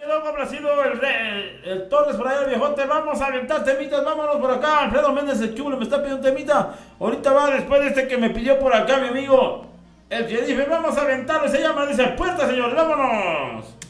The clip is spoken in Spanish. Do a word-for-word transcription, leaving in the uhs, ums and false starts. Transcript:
Luego complacido el, el, el Torres por allá, el viejote. Vamos a aventar temitas, vámonos por acá. Alfredo Méndez, el chulo, me está pidiendo un temita. Ahorita va después de este que me pidió por acá mi amigo. El que dice, vamos a aventarlo, se llama, dice, puerta, señores, vámonos.